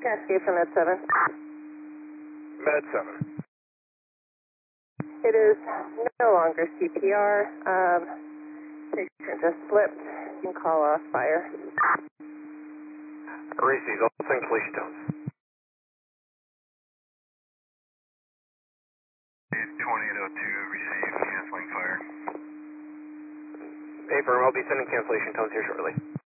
Cascade from Med 7. Med 7. It is no longer CPR. Patient just slipped. You can call off fire. Receive all cancellation tones. 2802, receive, canceling fire. Affirm, I'll be sending cancellation tones here shortly.